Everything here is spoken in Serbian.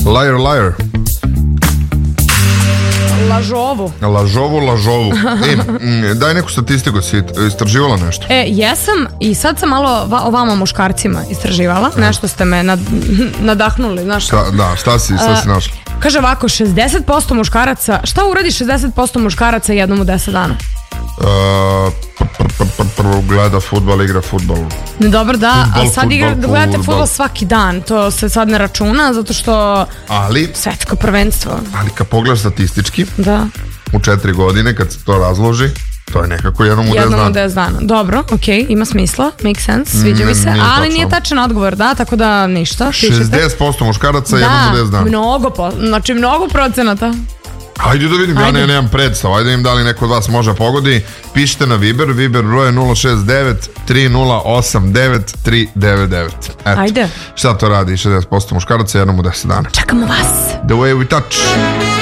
Liar, liar. Lažovu. Lažovu. Daj neku statistiku, si istraživala nešto? Jesam i sad sam malo o vama muškarcima istraživala. Nešto ste me nadahnuli, znaš. Šta si našla? Kaže ovako, 60% muškaraca, šta uradi 60% muškaraca jednom u 10 dana? Gleda fudbal, igra fudbal. Dobro, da, ali sad gledate fudbal svaki dan. To se sad ne računa, zato što svetsko prvenstvo. Ali kad pogledaš statistički, da, u 4 godine kad se to razloži, to je nekako jednom u 10 dana. Dobro, okej, ima smisla, make sense, sviđa mi se, ali nije tačan odgovor, da, tako da ništa. 60% muškaraca jednom u 10 dana. Mnogo procenata. Hajde da vidim, ja nemam predstav. Ajde im da li neko od vas može pogodi. Pišite na Viber broj 069 3089 399. Ajde. Šta to radi 60% muškaraca jednom u 10 dana? Čekamo vas. The way we touch.